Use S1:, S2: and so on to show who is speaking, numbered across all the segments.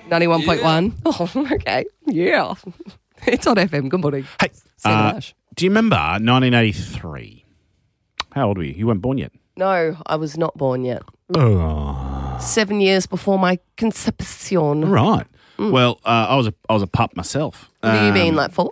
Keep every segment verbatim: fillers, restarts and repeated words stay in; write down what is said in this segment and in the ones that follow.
S1: ninety-one point one. Yeah. Oh, okay. Yeah. It's on F M. Good morning.
S2: Hey, uh, do you remember nineteen eighty-three? How old were you? You weren't born yet.
S1: No, I was not born yet.
S2: Oh.
S1: Seven years before my conception.
S2: Right. Mm. Well, uh, I was a I was a pup myself.
S1: What do you
S2: um,
S1: mean, like four?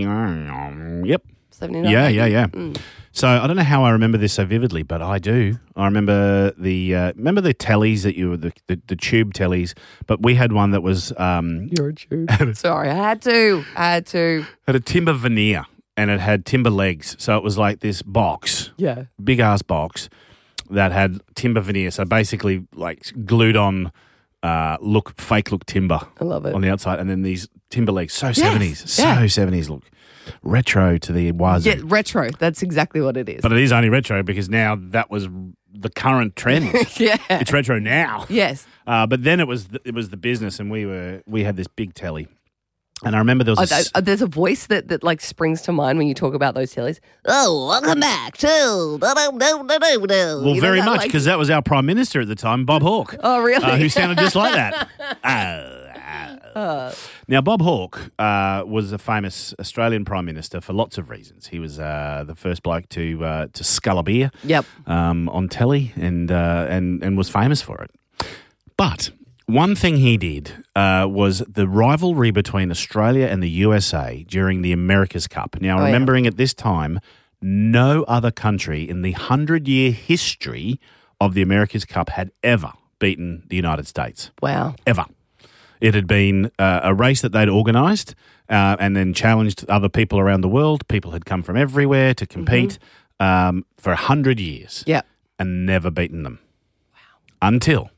S2: Yep.
S1: seventy-nine.
S2: Yeah, yeah, yeah.
S1: Mm.
S2: So I don't know how I remember this so vividly, but I do. I remember the uh, remember the tellies that you were the, the the tube tellies, but we had one that was um,
S1: you're a tube. Sorry, I had to. I had to.
S2: Had a timber veneer and it had timber legs, so it was like this box,
S1: yeah,
S2: big ass box that had timber veneer. So basically, like glued on, uh, look fake look timber.
S1: I love it
S2: on the outside, and then these timber legs. So
S1: yes.
S2: seventies, so
S1: yeah.
S2: seventies look. Retro to the wazoo.
S1: Yeah, retro. That's exactly what it is.
S2: But it is only retro because now that was the current trend.
S1: yeah,
S2: it's retro now.
S1: Yes.
S2: Uh, but then it was the, it was the business, and we were we had this big telly, and I remember there was.
S1: Oh,
S2: a s-
S1: uh, there's a voice that, that like springs to mind when you talk about those tellies. Oh, welcome back to no no no no no no.
S2: Well,
S1: you
S2: very
S1: know,
S2: much
S1: like...
S2: because that was our prime minister at the time, Bob Hawke.
S1: Oh, really?
S2: Uh, who sounded just like that. Uh,
S1: Uh,
S2: Now, Bob Hawke uh, was a famous Australian Prime Minister for lots of reasons. He was uh, the first bloke to uh, to scull a beer
S1: yep.
S2: um, on telly and, uh, and, and was famous for it. But one thing he did uh, was the rivalry between Australia and the U S A during the America's Cup. Now,
S1: oh,
S2: remembering
S1: yeah.
S2: at this time, no other country in the hundred-year history of the America's Cup had ever beaten the United States.
S1: Wow.
S2: Ever. It had been uh, a race that they'd organised uh, and then challenged other people around the world. People had come from everywhere to compete mm-hmm. um, for a hundred years
S1: yep.
S2: and never beaten them. Wow. Until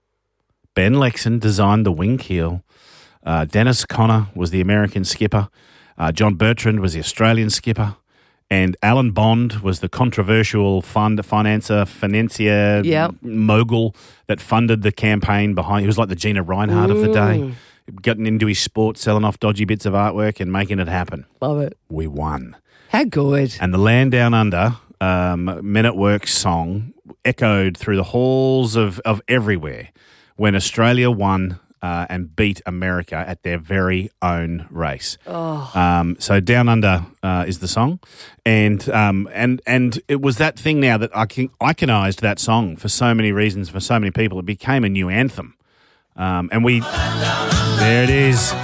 S2: Ben Lexon designed the wing keel. Uh, Dennis Conner was the American skipper. Uh, John Bertrand was the Australian skipper. And Alan Bond was the controversial fund financier, financier
S1: yep.
S2: mogul that funded the campaign behind. He was like the Gina Reinhardt
S1: mm.
S2: of the day, getting into his sport, selling off dodgy bits of artwork and making it happen.
S1: Love it.
S2: We won.
S1: How good.
S2: And the Land Down Under um, Men at Work song echoed through the halls of, of everywhere when Australia won Uh, and beat America at their very own race.
S1: Oh.
S2: Um, so Down Under uh, is the song, and um, and and it was that thing now that I can, iconised that song for so many reasons for so many people. It became a new anthem, um, and we there it is.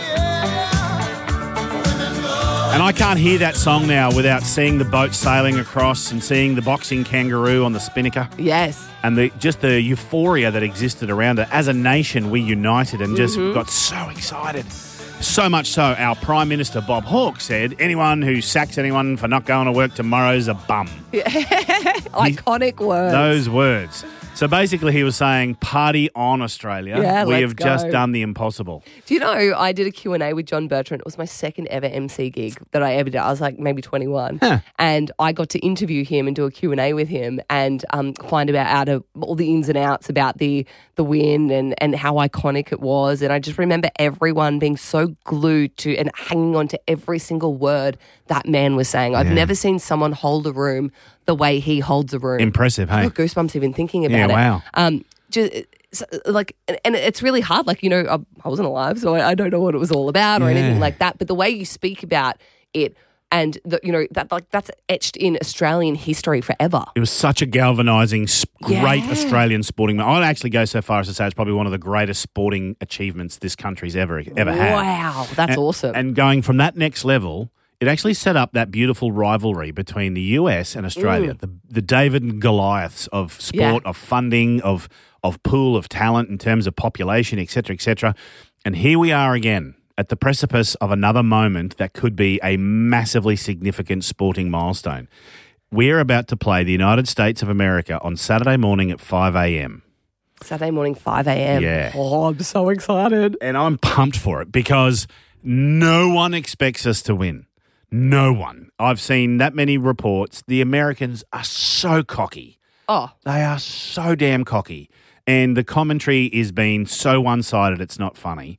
S2: And I can't hear that song now without seeing the boat sailing across and seeing the boxing kangaroo on the spinnaker.
S1: Yes.
S2: And the just the euphoria that existed around it. As a nation, we united and just mm-hmm. got so excited. So much so, our Prime Minister, Bob Hawke, said, anyone who sacks anyone for not going to work tomorrow's a bum.
S1: Yeah. Iconic words.
S2: Those words. So basically he was saying, party on, Australia.
S1: Yeah,
S2: we
S1: let's
S2: have
S1: go.
S2: just done the impossible.
S1: Do you know, I did a Q and A with John Bertrand. It was my second ever M C gig that I ever did. I was like maybe twenty-one.
S2: Huh.
S1: And I got to interview him and do a Q and A with him and um, find about out of all the ins and outs about the the win and, and how iconic it was. And I just remember everyone being so glued to and hanging on to every single word that man was saying. I've
S2: Yeah.
S1: never seen someone hold a room the way he holds a room.
S2: Impressive, hey?
S1: I've got goosebumps even thinking about
S2: Yeah,
S1: it.
S2: wow.
S1: Um, just, so, like, and, and it's really hard. Like, you know, I, I wasn't alive, so I, I don't know what it was all about or
S2: Yeah.
S1: anything like that. But the way you speak about it, and the, you know that like that's etched in Australian history forever.
S2: It was such a galvanising, great
S1: Yeah.
S2: Australian sporting moment. I'd actually go so far as to say it's probably one of the greatest sporting achievements this country's ever ever had.
S1: Wow, that's
S2: and,
S1: awesome.
S2: And going from that next level, it actually set up that beautiful rivalry between the U S and Australia,
S1: Mm.
S2: the the David and Goliaths of sport,
S1: Yeah.
S2: of funding, of of pool of talent in terms of population, et cetera, et cetera. And here we are again at the precipice of another moment that could be a massively significant sporting milestone. We're about to play the United States of America on Saturday morning at five a.m.
S1: Saturday morning, five a.m.
S2: Yeah.
S1: Oh, I'm so excited.
S2: And I'm pumped for it because no one expects us to win. No one. I've seen that many reports. The Americans are so cocky.
S1: Oh,
S2: They are so damn cocky. And the commentary is being so one-sided, it's not funny.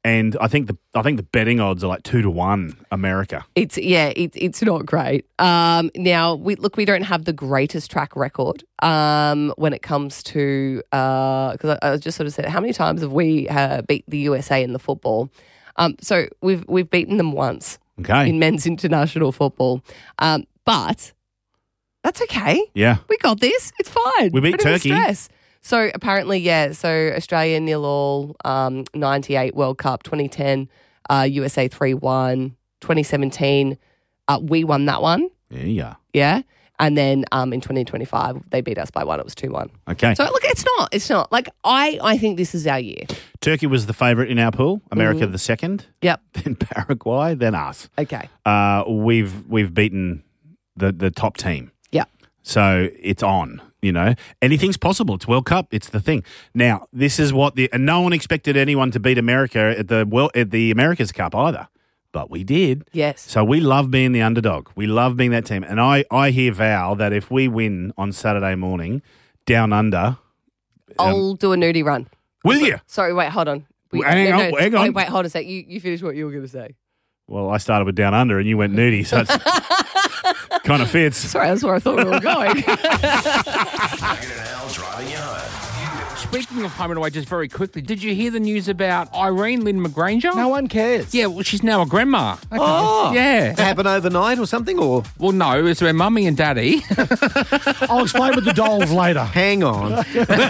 S2: And I think the I think the betting odds are like two to one America.
S1: It's yeah, it's it's not great. Um, now we look, we don't have the greatest track record um, when it comes to because I, I just sort of said how many times have we uh, beat the U S A in the football? Um, so we've we've beaten them once
S2: Okay.
S1: in men's international football, um, but that's okay.
S2: Yeah.
S1: We got this. It's fine.
S2: We beat
S1: Don't even
S2: Turkey.
S1: stress. So apparently, yeah. So Australia nil all, um, ninety-eight World Cup, twenty ten, uh, U S A three one, twenty seventeen, uh, we won that one.
S2: Yeah, yeah.
S1: Yeah. And then um, in twenty twenty-five, they beat us by one. It was two one.
S2: Okay.
S1: So look, it's not. It's not. Like, I, I think this is our year.
S2: Turkey was the favourite in our pool. America
S1: Mm-hmm.
S2: the second.
S1: Yep.
S2: Then Paraguay. Then us.
S1: Okay.
S2: Uh, we've we've beaten the the top team.
S1: Yeah.
S2: So it's on. You know, anything's possible. It's World Cup. It's the thing. Now, this is what the and no one expected anyone to beat America at the well at the America's Cup either, but we did.
S1: Yes.
S2: So we love being the underdog. We love being that team. And I I hear Val that if we win on Saturday morning, down under,
S1: I'll do a nudie run.
S2: will you?
S1: Sorry, wait, hold on. We,
S2: Hang on, hang on.
S1: Wait, wait, hold a sec. You, you finish what you were going to say.
S2: Well, I started with down under, and you went nudie, so it's kind of fits.
S1: Sorry, that's where I thought we were going.
S3: Nugget and Al driving you home.
S4: Speaking of home and away, just very quickly, did you hear the news about Irene Lynn McGranger?
S5: No one cares.
S4: Yeah, well, she's now a grandma.
S5: Oh.
S4: Yeah.
S5: It happened overnight or something, or?
S4: Well, no, it's her mummy and daddy.
S6: I'll explain with the dolls later.
S5: Hang on.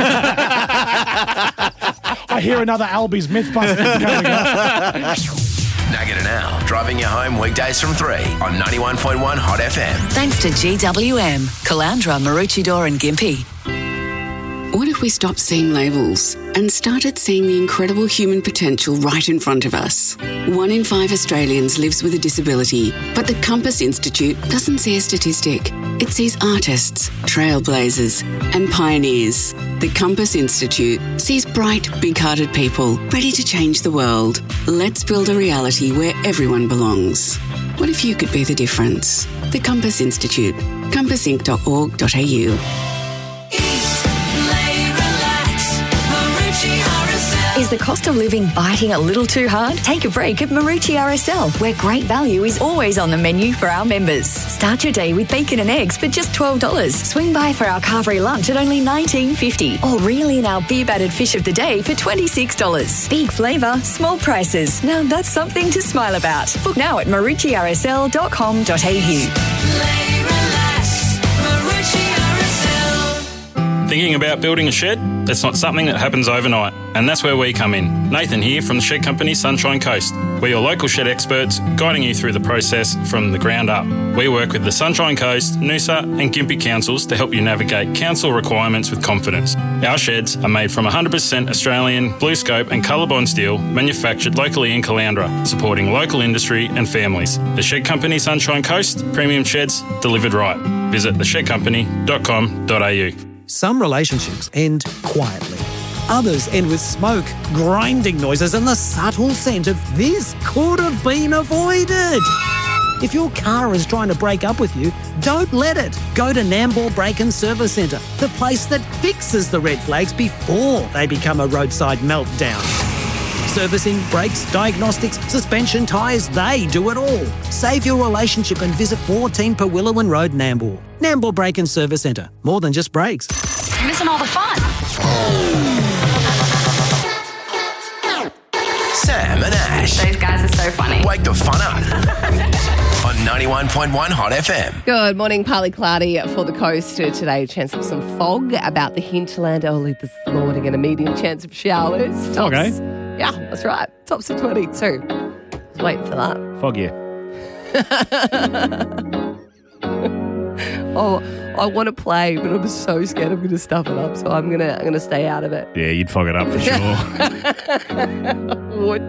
S6: I hear another Albies Mythbusters coming up.
S3: Nugget and Al driving you home weekdays from three on ninety-one point one Hot F M.
S7: Thanks to G W M, Calandra, Maroochydore and Gympie.
S8: What if we stopped seeing labels and started seeing the incredible human potential right in front of us? One in five Australians lives with a disability, but the Compass Institute doesn't see a statistic. It sees artists, trailblazers, and pioneers. The Compass Institute sees bright, big-hearted people ready to change the world. Let's build a reality where everyone belongs. What if you could be the difference? The Compass Institute. compass inc dot org dot a u.
S7: Is the cost of living biting a little too hard? Take a break at Marucci R S L, where great value is always on the menu for our members. Start your day with bacon and eggs for just twelve dollars. Swing by for our carvery lunch at only nineteen fifty, or reel in our beer-battered fish of the day for twenty-six dollars. Big flavour, small prices. Now that's something to smile about. Book now at marucci r s l dot com dot a u.
S9: Thinking about building a shed? That's not something that happens overnight, and that's where we come in. Nathan here from the shed company Sunshine Coast. We're your local shed experts, guiding you through the process from the ground up. We work with the Sunshine Coast, Noosa and Gympie councils to help you navigate council requirements with confidence. Our sheds are made from one hundred percent Australian blue scope and Colorbond steel, manufactured locally in Caloundra, supporting local industry and families. The Shed Company Sunshine Coast, premium sheds delivered right. Visit the shed company dot com dot a u.
S10: Some relationships end quietly. Others end with smoke, grinding noises and the subtle scent of this could have been avoided. If your car is trying to break up with you, don't let it. Go to Nambour Brake and Service Centre, the place that fixes the red flags before they become a roadside meltdown. Servicing, brakes, diagnostics, suspension, tyres, they do it all. Save your relationship and visit fourteen Pawillowan Road, Nambour. Nambour Brake and Service Centre. More than just brakes.
S7: You're missing all the fun.
S3: Sam and Ash.
S7: Those guys are so funny.
S3: Wake the fun up on ninety-one point one Hot F M.
S1: Good morning, partly cloudy for the coast today. Chance of some fog about the hinterland early this morning and a medium chance of showers. Tops,
S2: Okay.
S1: Yeah, that's right. Tops of twenty-two. Just waiting for that.
S2: Fog you.
S1: Oh, I want to play, but I'm so scared I'm going to stuff it up. So I'm gonna I'm gonna stay out of it.
S2: Yeah, you'd fog it up for sure.
S1: Would.